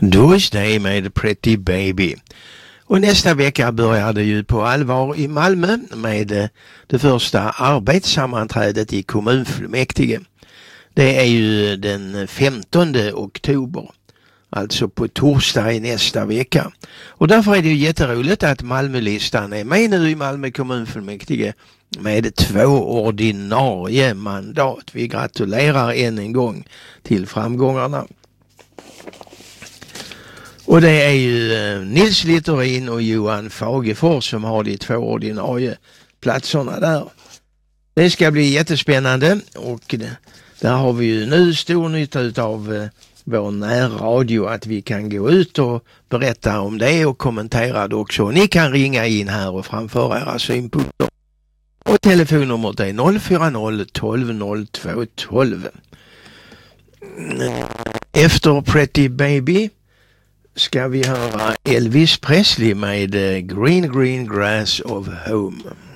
Tuesday med Pretty Baby. Och nästa vecka börjar det ju på allvar i Malmö med det första arbetssammanträdet i kommunfullmäktige. Det är ju den 15 oktober, alltså på torsdag i nästa vecka. Och därför är det ju jätteroligt att Malmölistan är med nu i Malmö kommunfullmäktige med 2 ordinarie mandat. Vi gratulerar än en gång till framgångarna. Och det är ju Nils Littorin och Johan Fagefors som har de 2 ordinarie platserna där. Det ska bli jättespännande och där har vi ju nu stor nytta av vår närradio att vi kan gå ut och berätta om det och kommentera det också. Ni kan ringa in här och framföra era synpunkter. Och telefonnumret är 040 12 02 12. Efter Pretty Baby ska vi höra Elvis Presley med Green Green Grass of Home.